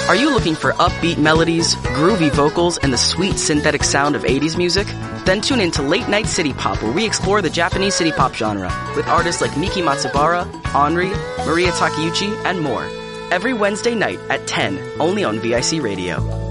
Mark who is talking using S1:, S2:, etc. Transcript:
S1: Are you looking for upbeat melodies, groovy vocals, and the sweet synthetic sound of 80s music? Then tune in to Late Night City Pop, where we explore the Japanese city pop genre with artists like Miki Matsubara, Henri, Maria Takeuchi, and more. Every Wednesday night at 10, only on VIC Radio.